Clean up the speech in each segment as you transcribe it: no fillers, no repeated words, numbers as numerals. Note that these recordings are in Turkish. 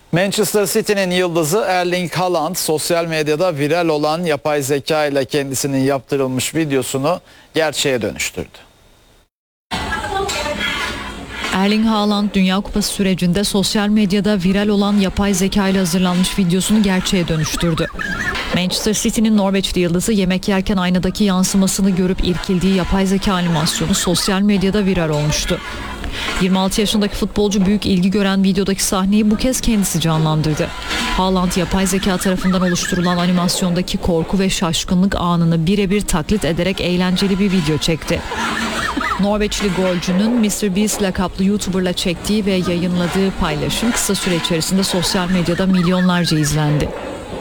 Manchester City'nin yıldızı Erling Haaland sosyal medyada viral olan yapay zeka ile kendisinin yaptırılmış videosunu gerçeğe dönüştürdü. Erling Haaland Dünya Kupası sürecinde sosyal medyada viral olan yapay zeka ile hazırlanmış videosunu gerçeğe dönüştürdü. Manchester City'nin Norveçli yıldızı yemek yerken aynadaki yansımasını görüp irkildiği yapay zeka animasyonu sosyal medyada viral olmuştu. 26 yaşındaki futbolcu büyük ilgi gören videodaki sahneyi bu kez kendisi canlandırdı. Haaland yapay zeka tarafından oluşturulan animasyondaki korku ve şaşkınlık anını birebir taklit ederek eğlenceli bir video çekti. Norveçli golcünün MrBeast lakaplı YouTuber'la çektiği ve yayınladığı paylaşım kısa süre içerisinde sosyal medyada milyonlarca izlendi.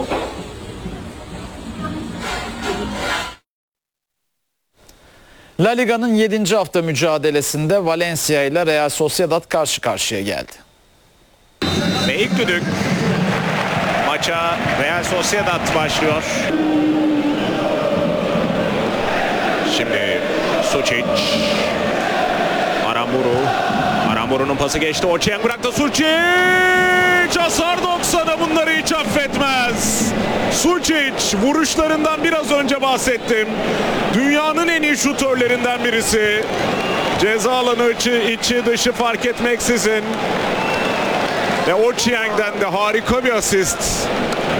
La Liga'nın 7. hafta mücadelesinde Valencia ile Real Sociedad karşı karşıya geldi. Ve ilk düdük maça Real Sociedad başlıyor. Şimdi Sučić, Aramburu'nun pası geçti. Oçiang bıraktı. Sučić hasar 90'a bunları hiç affetmez. Sučić vuruşlarından biraz önce bahsettim. Dünyanın en iyi şutörlerinden birisi. Ceza alanı içi dışı fark etmeksizin. Ve Oçiang'den de harika bir asist.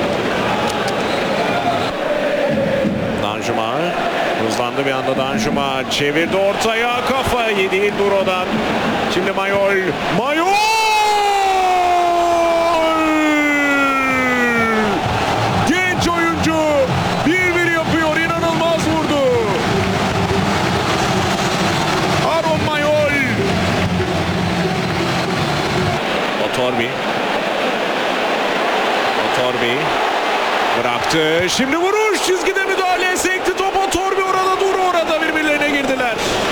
Danjuma hızlandı bir anda. Danjuma çevirdi ortaya, kafa yedi Duro'dan. Şimdi Mayol. Genç oyuncu 1-1 yapıyor, inanılmaz vurdu. Aaron Mayol. Otorbi bıraktı. Şimdi vuruş, çizgide müdahale, sekti top. Otorbi orada, Duro orada, birbirlerine girdiler.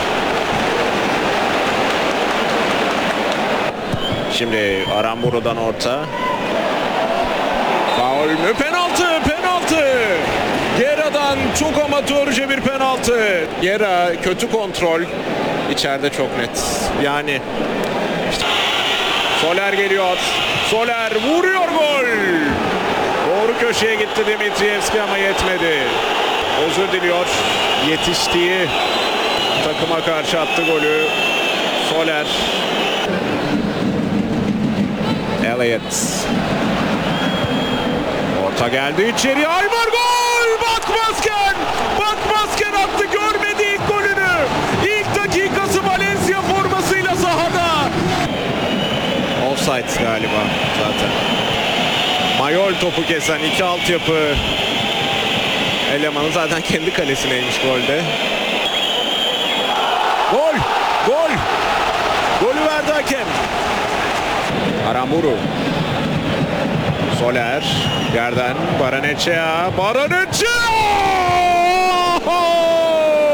Şimdi Aramburu'dan orta. Faul mü? Penaltı. Guerra'dan çok amatörce bir penaltı. Guerra kötü kontrol. İçeride çok net. Yani Soler geliyor. Soler vuruyor, gol. Doğru köşeye gitti Dimitrievski ama yetmedi. Özür diliyor. Yetiştiği takıma karşı attı golü. Soler. Elliot. Orta geldi içeri. Aymar, gol! Bakmazken attı. Görmedi ilk golünü. İlk dakikası Valencia formasıyla sahada. Offside galiba zaten. Mayol topu kesen iki altyapı elemanı zaten kendi kalesineymiş golde. Gol! Golü verdi hakem. Aramburu. Soler yerden Barrenechea.